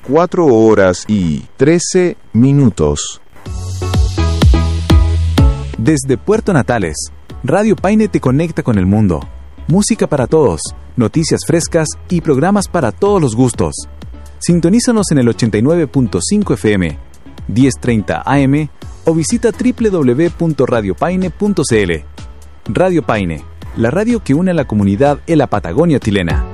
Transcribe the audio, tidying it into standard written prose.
4 horas y 13 minutos. Desde Puerto Natales, Radio Paine te conecta con el mundo. Música para todos, noticias frescas y programas para todos los gustos. Sintonízanos en el 89.5 FM, 1030 AM o visita www.radiopaine.cl. Radio Paine, la radio que une a la comunidad en la Patagonia chilena.